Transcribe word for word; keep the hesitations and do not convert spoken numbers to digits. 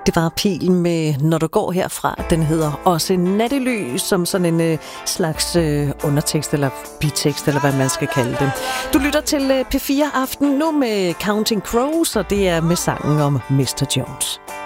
Det var Pilen med Når du går herfra. Den hedder også Nattely, som sådan en øh, slags øh, undertekst eller bitekst, eller hvad man skal kalde det. Du lytter til øh, P fire Aften nu med Counting Crows, og det er med sangen om mister Jones.